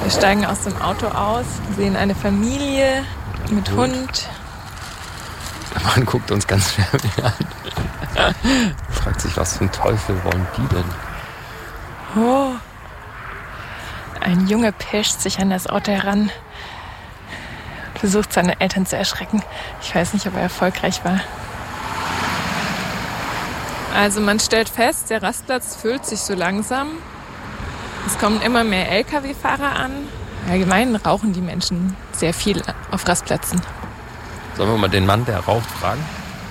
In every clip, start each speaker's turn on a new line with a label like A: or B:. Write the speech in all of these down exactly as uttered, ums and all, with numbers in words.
A: Wir steigen aus dem Auto aus, sehen eine Familie mit Hund.
B: Der Mann guckt uns ganz schwer an. Fragt sich, was für ein Teufel wollen die denn?
A: Oh. Ein Junge pirscht sich an das Auto heran, versucht seine Eltern zu erschrecken. Ich weiß nicht, ob er erfolgreich war. Also man stellt fest, der Rastplatz füllt sich so langsam. Es kommen immer mehr L K W-Fahrer an. Allgemein rauchen die Menschen sehr viel auf Rastplätzen.
B: Sollen wir mal den Mann, der raucht, fragen?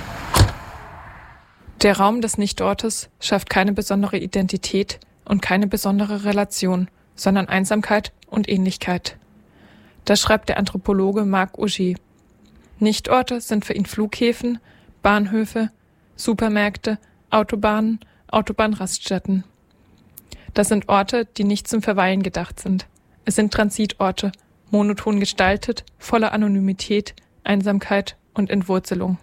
A: Der Raum des Nichtortes schafft keine besondere Identität und keine besondere Relation, sondern Einsamkeit und Ähnlichkeit. Das schreibt der Anthropologe Marc Augé. Nichtorte sind für ihn Flughäfen, Bahnhöfe, Supermärkte, Autobahnen, Autobahnraststätten. Das sind Orte, die nicht zum Verweilen gedacht sind. Es sind Transitorte, monoton gestaltet, voller Anonymität, Einsamkeit und Entwurzelung.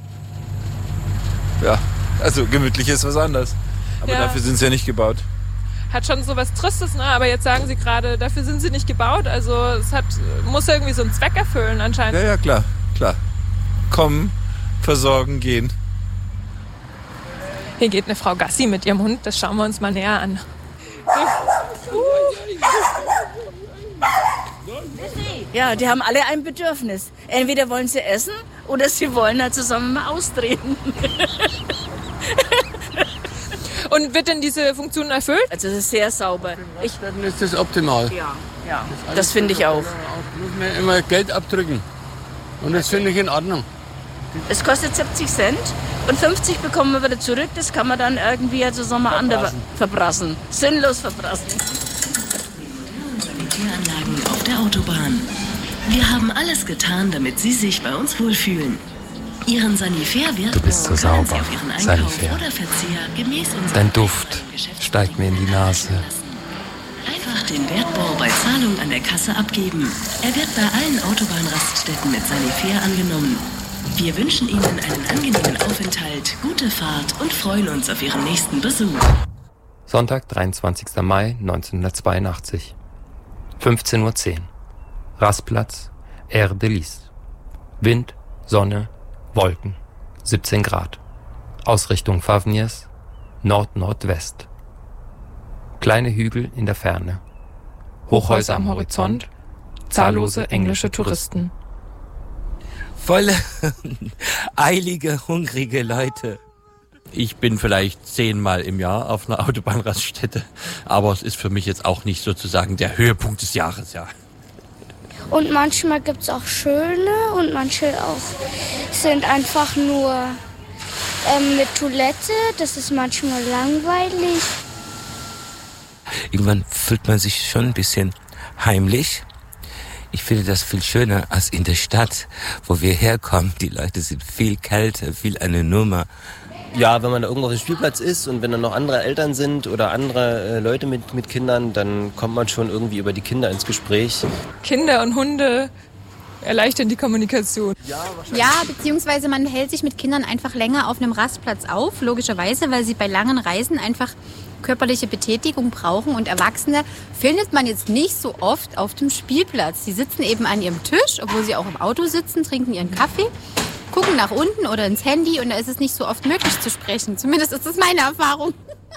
C: Ja, also gemütlich ist was anderes. Aber
A: ja.
C: Dafür sind sie ja nicht gebaut.
A: Hat schon so was Tristes, ne? Aber jetzt sagen Sie gerade, dafür sind sie nicht gebaut. Also es hat, muss irgendwie so einen Zweck erfüllen anscheinend.
C: Ja, ja, klar, klar. Kommen, versorgen, gehen.
A: Hier geht eine Frau Gassi mit ihrem Hund, das schauen wir uns mal näher an.
D: Ja, die haben alle ein Bedürfnis. Entweder wollen sie essen oder sie wollen halt zusammen mal austreten.
A: Und wird denn diese Funktion erfüllt?
D: Also es ist sehr sauber.
E: Ich, dann ist das optimal.
D: Ja, ja. Das, das finde ich auch.
E: Muss man immer Geld abdrücken. Und das finde ich in Ordnung.
D: Es kostet siebzig Cent und fünfzig bekommen wir wieder zurück. Das kann man dann irgendwie also so mal andere verbrassen. Sinnlos verbrassen.
F: Sanitäranlagen auf der Autobahn. Wir haben alles getan, damit Sie sich bei uns wohlfühlen. Ihren Sanifair-Wert
B: Du bist so sauber,
F: Sie auf Ihren Einkauf
B: Sanifair.
F: oder Verzehr gemäß unserem
B: Dein Duft steigt mir in die Nase.
F: Einfach den Wertbon bei Zahlung an der Kasse abgeben. Er wird bei allen Autobahnraststätten mit Sanifair angenommen. Wir wünschen Ihnen einen angenehmen Aufenthalt, gute Fahrt und freuen uns auf Ihren nächsten Besuch.
B: Sonntag, dreiundzwanzigster Mai neunzehnhundertzweiundachtzig. fünfzehn Uhr zehn. Rastplatz, Air de Lys. Wind, Sonne, Wolken, siebzehn Grad. Ausrichtung Favniers, Nord-Nordwest. Kleine Hügel in der Ferne. Hochhäuser am Horizont, zahllose englische Touristen.
G: Volle, eilige, hungrige Leute.
H: Ich bin vielleicht zehnmal im Jahr auf einer Autobahnraststätte, aber es ist für mich jetzt auch nicht sozusagen der Höhepunkt des Jahres, ja.
I: Und manchmal gibt es auch schöne und manche auch sind einfach nur ähm, mit Toilette. Das ist manchmal langweilig.
G: Irgendwann fühlt man sich schon ein bisschen heimlich. Ich finde das viel schöner als in der Stadt, wo wir herkommen. Die Leute sind viel kälter, viel eine Nummer.
J: Ja, wenn man da irgendwo auf dem Spielplatz ist und wenn dann noch andere Eltern sind oder andere äh, Leute mit, mit Kindern, dann kommt man schon irgendwie über die Kinder ins Gespräch.
A: Kinder und Hunde erleichtern die Kommunikation.
K: Ja, beziehungsweise man hält sich mit Kindern einfach länger auf einem Rastplatz auf, logischerweise, weil sie bei langen Reisen einfach körperliche Betätigung brauchen. Und Erwachsene findet man jetzt nicht so oft auf dem Spielplatz. Sie sitzen eben an ihrem Tisch, obwohl sie auch im Auto sitzen, trinken ihren Kaffee, gucken nach unten oder ins Handy und da ist es nicht so oft möglich zu sprechen. Zumindest ist das meine Erfahrung.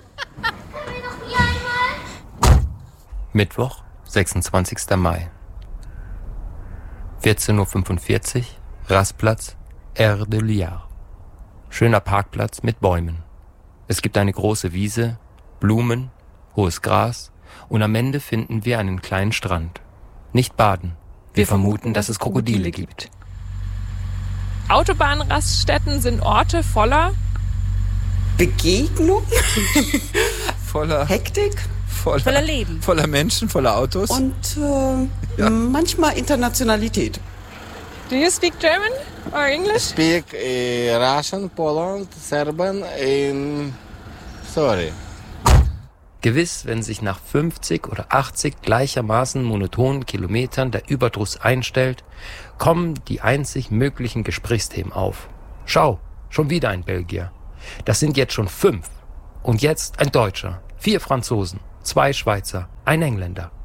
B: Mittwoch, sechsundzwanzigster Mai. vierzehn Uhr fünfundvierzig, Rastplatz, Air de Liard. Schöner Parkplatz mit Bäumen. Es gibt eine große Wiese, Blumen, hohes Gras und am Ende finden wir einen kleinen Strand. Nicht baden. Wir, wir vermuten, dass es Krokodile gibt.
A: Autobahnraststätten sind Orte voller
L: Begegnung,
C: voller
L: Hektik,
C: voller,
D: voller Leben,
C: voller Menschen, voller Autos
L: und äh, ja. manchmal Internationalität.
A: Do you speak German or English?
M: Speak uh, Russian, Poland, Serbian and sorry.
B: Gewiss, wenn sich nach fünfzig oder achtzig gleichermaßen monotonen Kilometern der Überdruss einstellt, kommen die einzig möglichen Gesprächsthemen auf. Schau, schon wieder ein Belgier. Das sind jetzt schon fünf. Und jetzt ein Deutscher, vier Franzosen, zwei Schweizer, ein Engländer.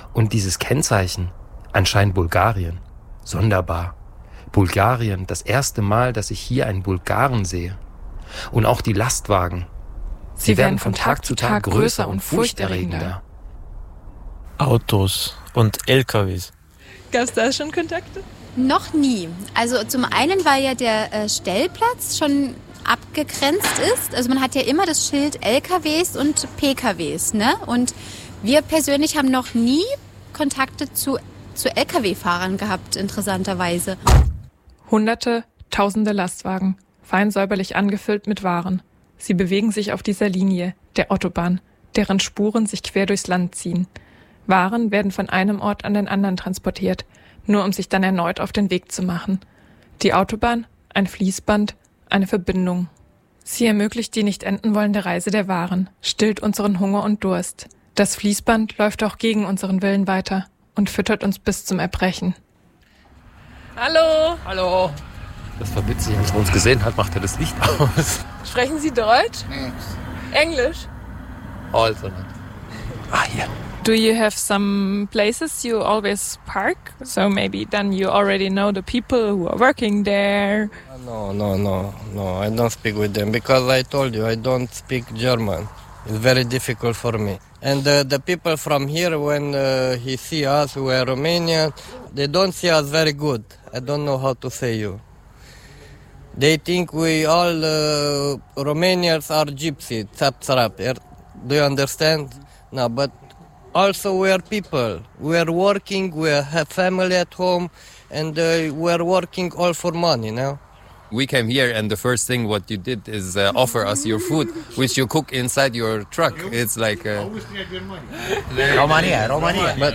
B: Und dieses Kennzeichen, anscheinend Bulgarien. Sonderbar. Bulgarien, das erste Mal, dass ich hier einen Bulgaren sehe. Und auch die Lastwagen. Sie, Sie werden von Tag zu Tag größer und furchterregender.
C: Autos und L K Ws.
A: Gab es da schon Kontakte?
K: Noch nie. Also zum einen, weil ja der äh, Stellplatz schon abgegrenzt ist. Also man hat ja immer das Schild L K Ws und P K Ws, ne? Und wir persönlich haben noch nie Kontakte zu, zu L K W-Fahrern gehabt, interessanterweise.
A: Hunderte, tausende Lastwagen, fein säuberlich angefüllt mit Waren. Sie bewegen sich auf dieser Linie, der Autobahn, deren Spuren sich quer durchs Land ziehen. Waren werden von einem Ort an den anderen transportiert, nur um sich dann erneut auf den Weg zu machen. Die Autobahn, ein Fließband, eine Verbindung. Sie ermöglicht die nicht enden wollende Reise der Waren, stillt unseren Hunger und Durst. Das Fließband läuft auch gegen unseren Willen weiter und füttert uns bis zum Erbrechen. Hallo!
B: Hallo! Das war witzig, als er uns gesehen hat, macht er das Licht aus.
A: Sprechen Sie Deutsch?
M: Nee.
A: Englisch?
B: Also nicht. Ah, hier.
A: Do you have some places you always park? So maybe then you already know the people who are working there.
N: No, no, no, no, I don't speak with them because I told you I don't speak German. It's very difficult for me. And uh, the people from here, when uh, he see us, we are Romanian, they don't see us very good. I don't know how to say you. They think we all uh, Romanians are gypsy, tap trap. Do you understand? No, but also we are people. We are working, we have family at home, and uh, we are working all for money now.
B: We came here and the first thing what you did is uh, offer us your food, which you cook inside your truck. It's like... Uh...
N: Romania, Romania. But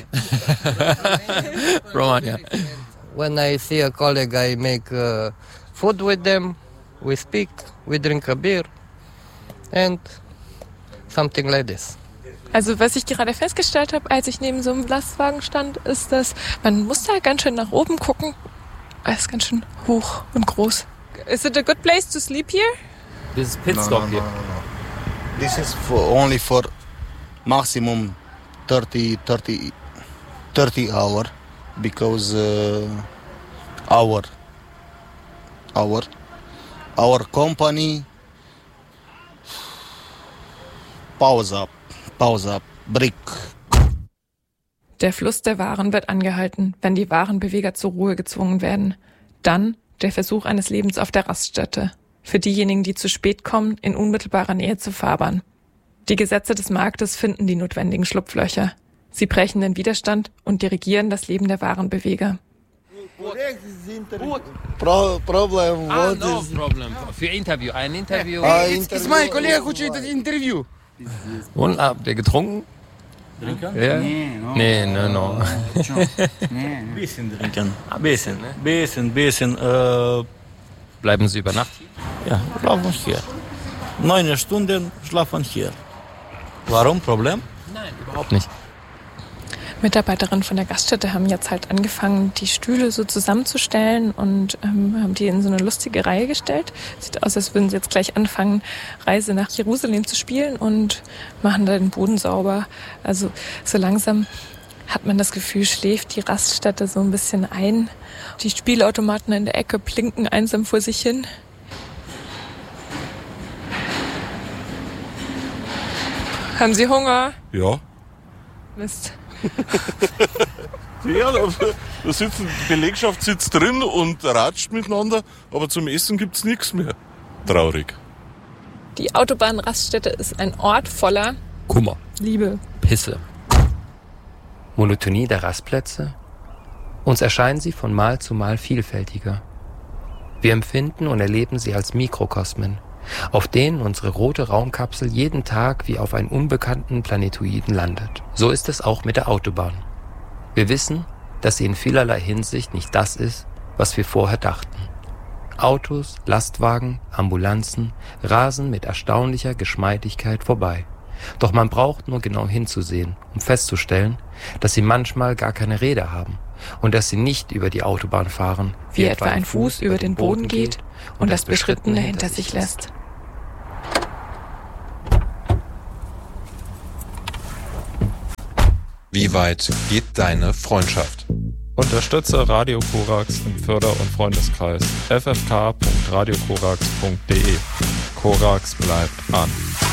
B: Romania.
N: When I see a colleague, I make uh, food with them, we speak, we drink a beer, and something like this.
A: Also was ich gerade festgestellt habe, als ich neben so einem Lastwagen stand, ist, dass man muss da ganz schön nach oben gucken. Es ist ganz schön hoch und groß. Is it a good place to sleep here?
B: This is pit stop
M: no, no,
B: here.
M: No, no, no. This is for only for maximum thirty, thirty, thirty hour because uh, our our our company pause up, pause up, break.
A: Der Fluss der Waren wird angehalten, wenn die Warenbeweger zur Ruhe gezwungen werden. Dann der Versuch eines Lebens auf der Raststätte. Für diejenigen, die zu spät kommen, in unmittelbarer Nähe zur Fahrbahn. Die Gesetze des Marktes finden die notwendigen Schlupflöcher. Sie brechen den Widerstand und dirigieren das Leben der Warenbeweger.
M: Pro- problem,
B: Ah,
M: what
B: no
M: is...
B: problem. Für Interview, ein Interview.
M: Ah, It's my colleague who did interview.
B: Und habt ihr getrunken?
O: Trinken?
B: Ja?
O: Nee, no.
B: Nee, no, no.
O: Nee,
H: Bisschen trinken. Bisschen, ne? Bisschen, bisschen. Äh,
B: Bleiben Sie über Nacht?
H: ja, schlafen hier. Neun Stunden schlafen hier. Warum? Problem?
B: Nein, überhaupt nicht.
A: Mitarbeiterinnen von der Gaststätte haben jetzt halt angefangen, die Stühle so zusammenzustellen und ähm, haben die in so eine lustige Reihe gestellt. Sieht aus, als würden sie jetzt gleich anfangen, Reise nach Jerusalem zu spielen und machen da den Boden sauber. Also so langsam hat man das Gefühl, schläft die Raststätte so ein bisschen ein. Die Spielautomaten in der Ecke blinken einsam vor sich hin. Haben Sie Hunger?
P: Ja.
A: Mist.
P: Ja, da sitzt, die Belegschaft sitzt drin und ratscht miteinander, aber zum Essen gibt's nichts mehr. Traurig.
A: Die Autobahnraststätte ist ein Ort voller
B: Kummer,
A: Liebe,
B: Pisse. Monotonie der Rastplätze? Uns erscheinen sie von Mal zu Mal vielfältiger. Wir empfinden und erleben sie als Mikrokosmen, auf denen unsere rote Raumkapsel jeden Tag wie auf einen unbekannten Planetoiden landet. So ist es auch mit der Autobahn. Wir wissen, dass sie in vielerlei Hinsicht nicht das ist, was wir vorher dachten. Autos, Lastwagen, Ambulanzen rasen mit erstaunlicher Geschmeidigkeit vorbei. Doch man braucht nur genau hinzusehen, um festzustellen, dass sie manchmal gar keine Räder haben und dass sie nicht über die Autobahn fahren,
A: wie etwa ein Fuß über den Boden geht und das Beschrittene hinter sich lässt.
Q: Wie weit geht deine Freundschaft?
R: Unterstütze Radio Korax im Förder- und Freundeskreis f f k punkt radio korax punkt d e. Korax bleibt an.